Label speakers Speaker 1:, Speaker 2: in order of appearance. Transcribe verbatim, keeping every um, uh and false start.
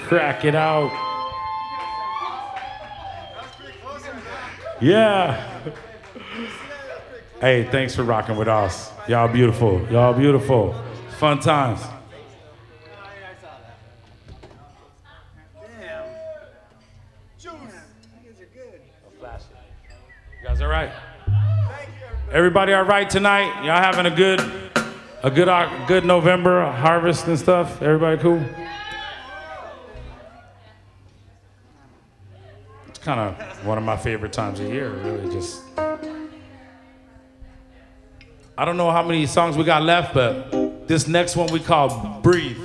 Speaker 1: Crack it out. Yeah. Hey, thanks for rocking with us. Y'all beautiful. Y'all beautiful. Fun times. You guys all right? Everybody all right tonight? Y'all having a good, a good, uh, good November harvest and stuff? Everybody cool? It's kind of one of my favorite times of year, really. Just, I don't know how many songs we got left, but this next one we call Breathe.